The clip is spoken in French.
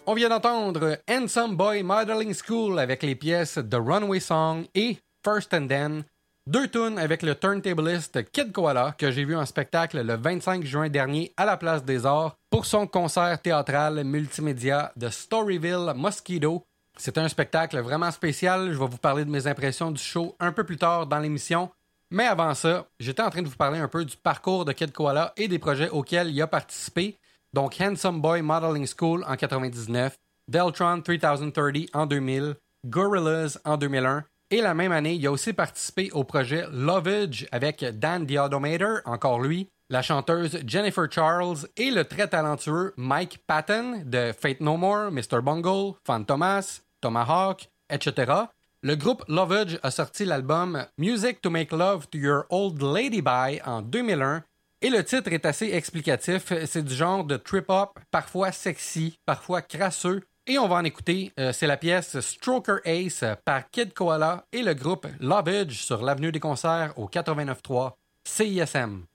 On vient d'entendre Handsome Boy Modeling School avec les pièces The Runway Song et First and Then. Deux tunes avec le turntabliste Kid Koala que j'ai vu en spectacle le 25 juin dernier à la Place des Arts pour son concert théâtral multimédia de Storyville Mosquito. C'est un spectacle vraiment spécial. Je vais vous parler de mes impressions du show un peu plus tard dans l'émission. Mais avant ça, j'étais en train de vous parler un peu du parcours de Kid Koala et des projets auxquels il a participé. Donc Handsome Boy Modeling School en 99, Deltron 3030 en 2000, Gorillaz en 2001 et la même année, il a aussi participé au projet Lovage avec Dan the Automator, encore lui, la chanteuse Jennifer Charles et le très talentueux Mike Patton de Faith No More, Mr. Bungle, Fantomas, Tomahawk, etc. Le groupe Lovage a sorti l'album Music to Make Love to Your Old Lady By en 2001 et le titre est assez explicatif. C'est du genre de trip-hop, parfois sexy, parfois crasseux. Et on va en écouter. C'est la pièce Stroker Ace par Kid Koala et le groupe Lovage sur l'avenue des concerts au 89.3 CISM.